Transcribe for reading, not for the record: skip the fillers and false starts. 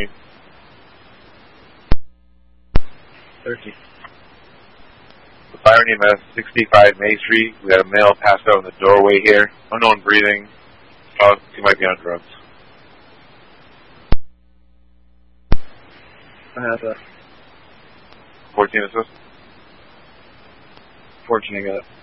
14. 13. The fire name is 65 May Street. We got a male passed out in the doorway here. Unknown breathing. He might be on drugs. I have 14 assist. 14, I got it.